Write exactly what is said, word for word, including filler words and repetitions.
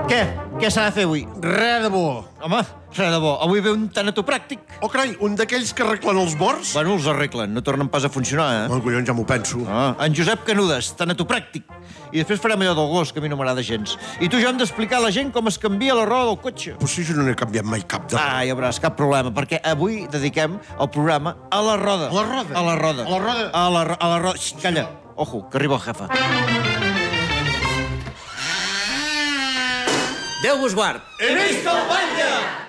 Què? Què s'ha de fer avui? Res de bo. Home, res de bo. Avui ve un tanatopràctic. Oh, carai, un d'aquells que arreglen els morts? Bueno, els arreglen, no tornen pas a funcionar, eh? Oh, collons, ja m'ho penso. Ah, en Josep Canudes, tanatopràctic. I després farem allò del gos, que a mi no m'agrada gens. I tu ja hem d'explicar a la gent com es canvia la roda del cotxe. Però si jo no n'he canviat mai cap de... Ah, ja veuràs, cap problema, perquè avui dediquem el programa a la roda. A la roda? A la roda. A la roda? A la, ro- a la roda. Xxt, calla. Ojo, que arriba el jefe. Déu vos guard. He vist el batlle!